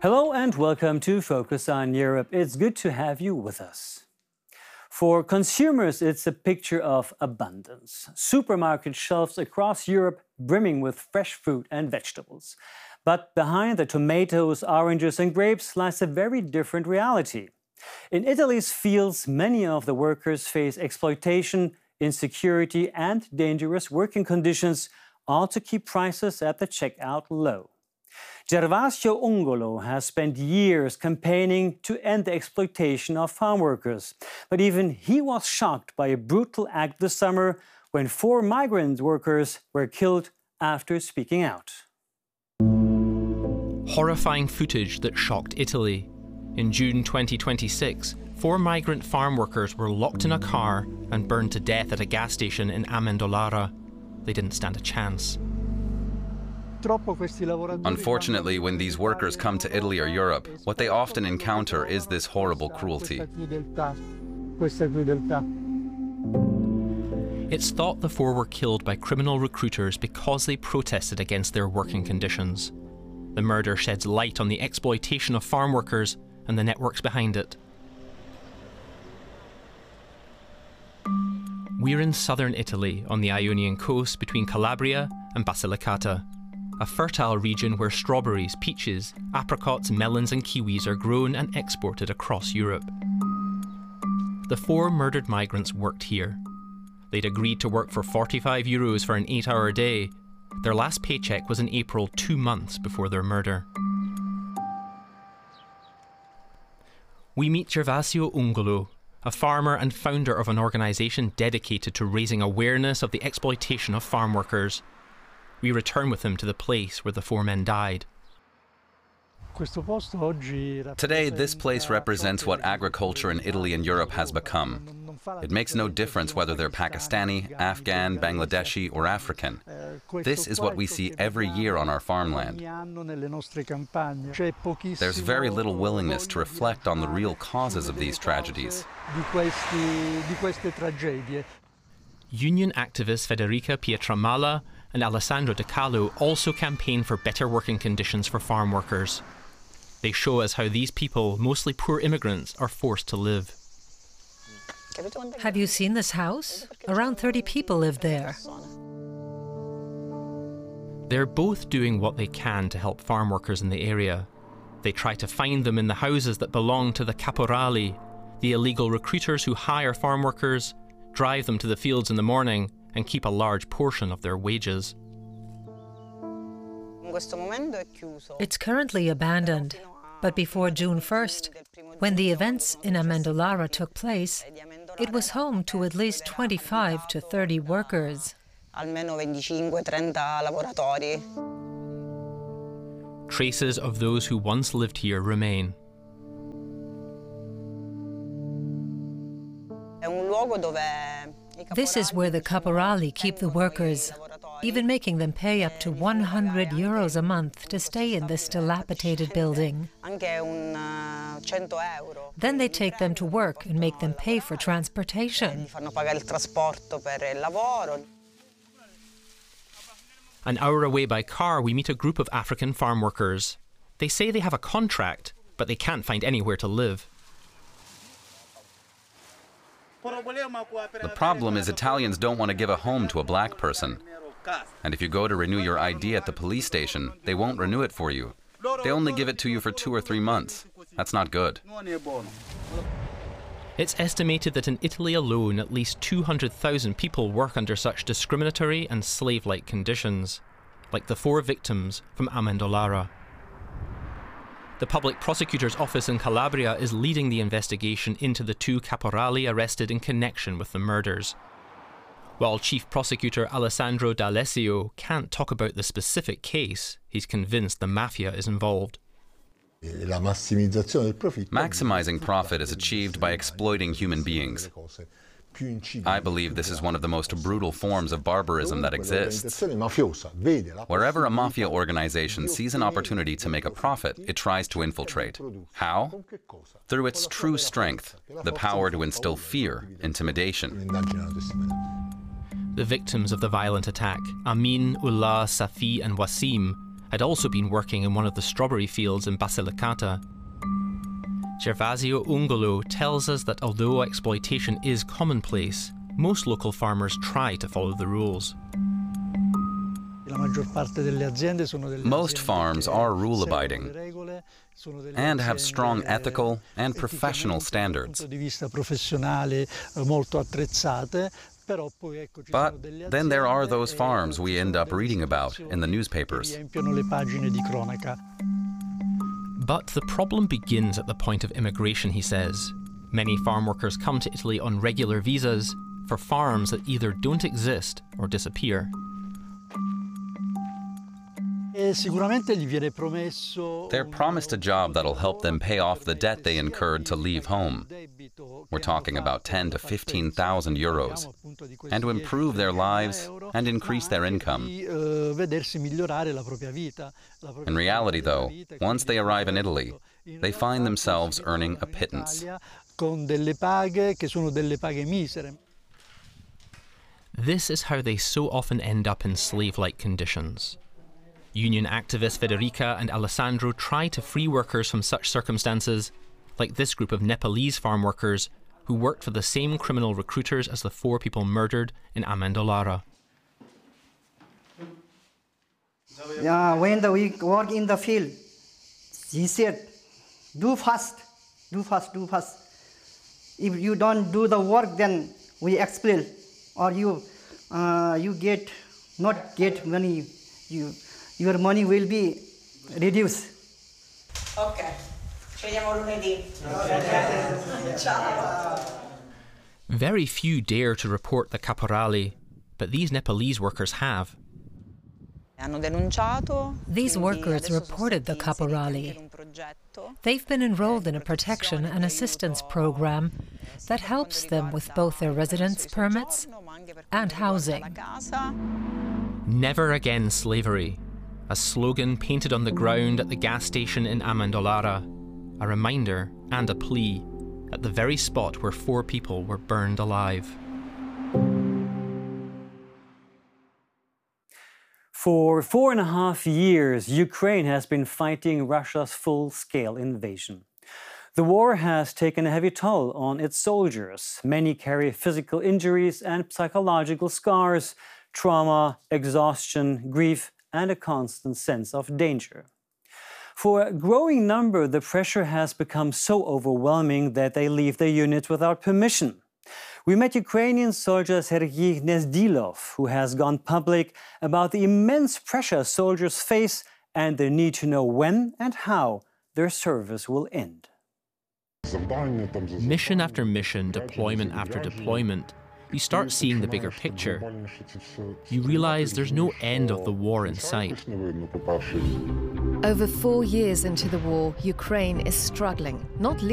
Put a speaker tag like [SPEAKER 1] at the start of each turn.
[SPEAKER 1] Hello and welcome to Focus on Europe. It's good to have you with us. For consumers, it's a picture of abundance. Supermarket shelves across Europe brimming with fresh fruit and vegetables. But behind the tomatoes, oranges and grapes lies a very different reality. In Italy's fields, many of the workers face exploitation, insecurity and dangerous working conditions, all to keep prices at the checkout low. Gervasio Ungolo has spent years campaigning to end the exploitation of farm workers. But even he was shocked by a brutal act this summer when 4 migrant workers were killed after speaking out.
[SPEAKER 2] Horrifying footage that shocked Italy. In June 2026, 4 migrant farm workers were locked in a car and burned to death at a gas station in Amendolara. They didn't stand a chance.
[SPEAKER 3] Unfortunately, when these workers come to Italy or Europe, what they often encounter is this horrible cruelty.
[SPEAKER 2] It's thought the 4 were killed by criminal recruiters because they protested against their working conditions. The murder sheds light on the exploitation of farm workers and the networks behind it. We're in southern Italy on the Ionian coast between Calabria and Basilicata, a fertile region where strawberries, peaches, apricots, melons and kiwis are grown and exported across Europe. The 4 murdered migrants worked here. They'd agreed to work for €45 for an 8-hour day. Their last paycheck was in April, 2 months before their murder. We meet Gervasio Ungolo, a farmer and founder of an organisation dedicated to raising awareness of the exploitation of farm workers. We return with him to the place where the 4 men died.
[SPEAKER 3] Today, this place represents what agriculture in Italy and Europe has become. It makes no difference whether they're Pakistani, Afghan, Bangladeshi or African. This is what we see every year on our farmland. There's very little willingness to reflect on the real causes of these tragedies.
[SPEAKER 2] Union activists Federica Pietramala and Alessandro De Carlo also campaign for better working conditions for farm workers. They show us how these people, mostly poor immigrants, are forced to live.
[SPEAKER 4] Have you seen this house? Around 30 people live there.
[SPEAKER 2] They're both doing what they can to help farm workers in the area. They try to find them in the houses that belong to the caporali, the illegal recruiters who hire farm workers, drive them to the fields in the morning, and keep a large portion of their wages.
[SPEAKER 4] It's currently abandoned, but before June 1st, when the events in Amendolara took place, it was home to at least 25 to 30 workers.
[SPEAKER 2] Traces of those who once lived here remain.
[SPEAKER 4] This is where the caporali keep the workers, even making them pay up to €100 a month to stay in this dilapidated building. Then they take them to work and make them pay for transportation.
[SPEAKER 2] An hour away by car, we meet a group of African farm workers. They say they have a contract, but they can't find anywhere to live.
[SPEAKER 3] The problem is Italians don't want to give a home to a black person. And if you go to renew your ID at the police station, they won't renew it for you. They only give it to you for 2 or 3 months. That's not good.
[SPEAKER 2] It's estimated that in Italy alone, at least 200,000 people work under such discriminatory and slave-like conditions, like the 4 victims from Amendolara. The public prosecutor's office in Calabria is leading the investigation into the 2 caporali arrested in connection with the murders. While Chief Prosecutor Alessandro D'Alessio can't talk about the specific case, he's convinced the mafia is involved.
[SPEAKER 3] Maximizing profit is achieved by exploiting human beings. I believe this is one of the most brutal forms of barbarism that exists. Wherever a mafia organization sees an opportunity to make a profit, it tries to infiltrate. How? Through its true strength, the power to instill fear, intimidation.
[SPEAKER 2] The victims of the violent attack, Amin, Ullah, Safi and Wasim, had also been working in one of the strawberry fields in Basilicata. Gervasio Ungolo tells us that although exploitation is commonplace, most local farmers try to follow the rules.
[SPEAKER 3] Most farms are rust-abiding and have strong ethical and professional standards. But then there are those farms we end up reading about in the newspapers.
[SPEAKER 2] But the problem begins at the point of immigration, he says. Many farm workers come to Italy on regular visas for farms that either don't exist or disappear.
[SPEAKER 3] They're promised a job that'll help them pay off the debt they incurred to leave home. We're talking about 10 to 15,000 euros, and to improve their lives and increase their income. In reality, though, once they arrive in Italy, they find themselves earning a pittance.
[SPEAKER 2] This is how they so often end up in slave-like conditions. Union activists Federica and Alessandro try to free workers from such circumstances, like this group of Nepalese farm workers who worked for the same criminal recruiters as the 4 people murdered in Amendolara.
[SPEAKER 5] When we work in the field, he said, do fast, do fast, do fast. If you don't do the work, then we expel, or you not get money. Your money will be reduced.
[SPEAKER 6] Okay.
[SPEAKER 2] Very few dare to report the caporali, but these Nepalese workers have.
[SPEAKER 4] These workers reported the caporali. They've been enrolled in a protection and assistance program that helps them with both their residence permits and housing.
[SPEAKER 2] Never again slavery, a slogan painted on the ground at the gas station in Amendolara, a reminder and a plea at the very spot where 4 people were burned alive.
[SPEAKER 1] For 4.5 years, Ukraine has been fighting Russia's full-scale invasion. The war has taken a heavy toll on its soldiers. Many carry physical injuries and psychological scars, trauma, exhaustion, grief, and a constant sense of danger. For a growing number, the pressure has become so overwhelming that they leave their units without permission. We met Ukrainian soldier Sergei Nezdilov, who has gone public about the immense pressure soldiers face and their need to know when and how their service will end.
[SPEAKER 2] Mission after mission, deployment after deployment, you start seeing the bigger picture. You realize there's no end of the war in sight.
[SPEAKER 7] Over 4 years into the war, Ukraine is struggling, not